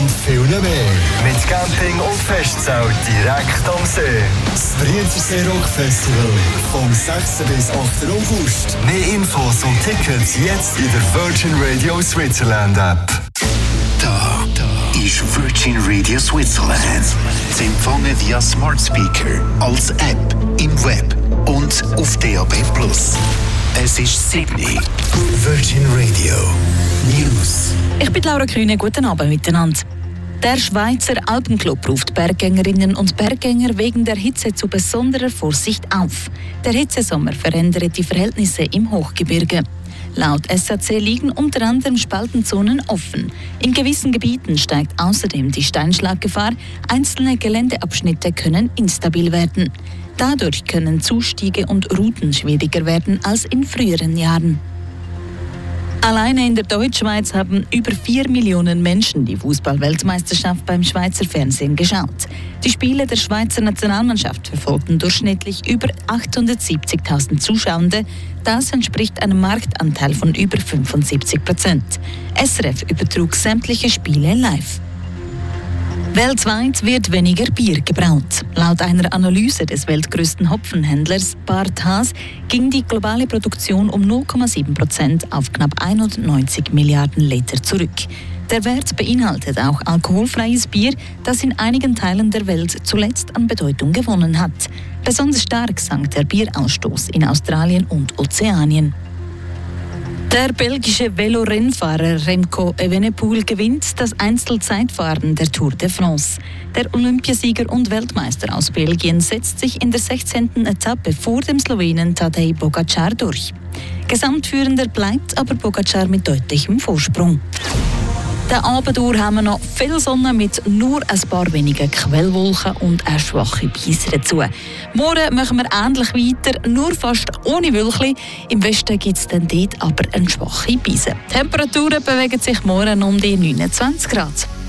und viel mehr. Mit Camping und Festzelt direkt am See. Das Brienzersee Rock Festival vom 6. bis 8. August. Mehr Infos und Tickets jetzt in der Virgin Radio Switzerland App. Da ist Virgin Radio Switzerland. Zu empfangen via Smart Speaker, als App, im Web und auf DAB+. Es ist Sydney. Virgin Radio News. Ich bin Laura Kühne, guten Abend miteinander. Der Schweizer Alpenclub ruft Berggängerinnen und Berggänger wegen der Hitze zu besonderer Vorsicht auf. Der Hitzesommer verändert die Verhältnisse im Hochgebirge. Laut SAC liegen unter anderem Spaltenzonen offen. In gewissen Gebieten steigt außerdem die Steinschlaggefahr. Einzelne Geländeabschnitte können instabil werden. Dadurch können Zustiege und Routen schwieriger werden als in früheren Jahren. Alleine in der Deutschschweiz haben über 4 Millionen Menschen die Fußball-Weltmeisterschaft beim Schweizer Fernsehen geschaut. Die Spiele der Schweizer Nationalmannschaft verfolgten durchschnittlich über 870.000 Zuschauende. Das entspricht einem Marktanteil von über 75%. SRF übertrug sämtliche Spiele live. Weltweit wird weniger Bier gebraut. Laut einer Analyse des weltgrößten Hopfenhändlers Bart Haas ging die globale Produktion um 0,7% auf knapp 91 Milliarden Liter zurück. Der Wert beinhaltet auch alkoholfreies Bier, das in einigen Teilen der Welt zuletzt an Bedeutung gewonnen hat. Besonders stark sank der Bierausstoß in Australien und Ozeanien. Der belgische Velorennfahrer Remco Evenepoel gewinnt das Einzelzeitfahren der Tour de France. Der Olympiasieger und Weltmeister aus Belgien setzt sich in der 16. Etappe vor dem Slowenen Tadej Pogačar durch. Gesamtführender bleibt aber Pogačar mit deutlichem Vorsprung. Den Abend durch haben wir noch viel Sonne mit nur ein paar wenigen Quellwolken und eine schwache Brise dazu. Morgen machen wir ähnlich weiter, nur fast ohne Wölkchen. Im Westen gibt es dann dort aber eine schwache Brise. Die Temperaturen bewegen sich morgen um die 29 Grad.